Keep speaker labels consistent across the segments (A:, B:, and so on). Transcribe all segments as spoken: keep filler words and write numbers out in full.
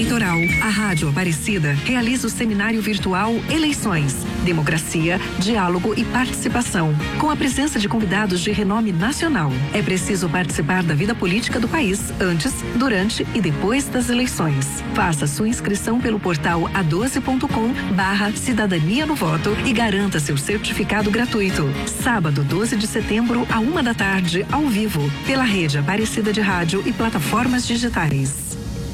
A: eleitoral. A Rádio Aparecida realiza o seminário virtual Eleições, Democracia, Diálogo e Participação, com a presença de convidados de renome nacional. É preciso participar da vida política do país antes, durante e depois das eleições. Faça sua inscrição pelo portal a doze ponto com barra cidadania no voto e garanta seu certificado gratuito. Sábado, doze de setembro, à uma da tarde, ao vivo, pela Rede Aparecida de Rádio e plataformas digitais.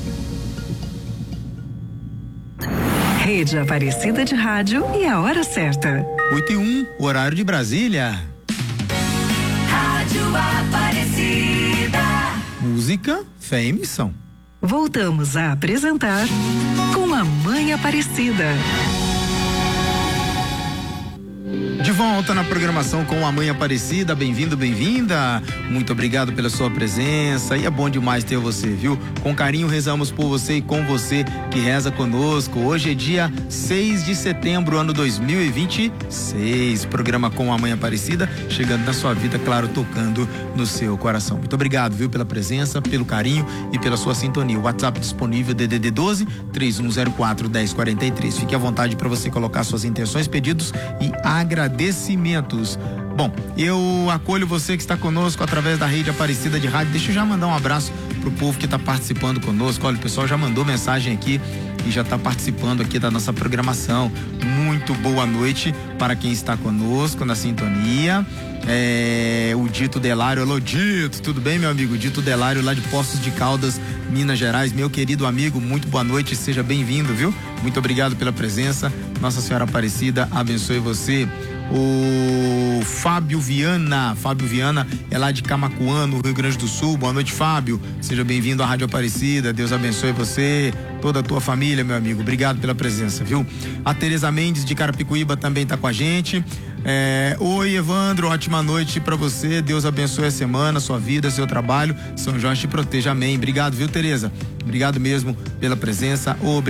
A: Rede Aparecida de Rádio e a hora certa.
B: oito e um, o horário de Brasília.
A: Rádio Aparecida.
B: Música, fé e missão.
A: Voltamos a apresentar Com a Mãe Aparecida.
B: De volta na programação com a Mãe Aparecida, bem-vindo, bem-vinda, muito obrigado pela sua presença e é bom demais ter você, viu? Com carinho rezamos por você e com você que reza conosco. Hoje é dia seis de setembro, ano dois mil e vinte e seis, programa com a Mãe Aparecida, chegando na sua vida, claro, tocando no seu coração. Muito obrigado, viu, pela presença, pelo carinho e pela sua sintonia. O WhatsApp disponível D D D doze, três um zero quatro, um zero quatro três. Fique à vontade para você colocar suas intenções, pedidos e agradecimentos. Bom, eu acolho você que está conosco através da Rede Aparecida de Rádio. Deixa eu já mandar um abraço pro povo que está participando conosco. Olha, o pessoal já mandou mensagem aqui e já está participando aqui da nossa programação. Muito boa noite para quem está conosco na sintonia. É, o Dito Delário, alô Dito, tudo bem, meu amigo? Dito Delário lá de Poços de Caldas, Minas Gerais, meu querido amigo, muito boa noite, seja bem-vindo, viu? Muito obrigado pela presença, Nossa Senhora Aparecida abençoe você. O Fábio Viana, Fábio Viana é lá de Camaquã, no Rio Grande do Sul. Boa noite, Fábio, seja bem-vindo à Rádio Aparecida, Deus abençoe você, toda a tua família, meu amigo, obrigado pela presença, viu? A Tereza Mendes de Carapicuíba também tá com a gente. É, oi, Evandro, ótima noite pra você, Deus abençoe a semana, sua vida, seu trabalho, São Jorge te proteja, amém. Obrigado, viu, Tereza? Obrigado mesmo pela presença.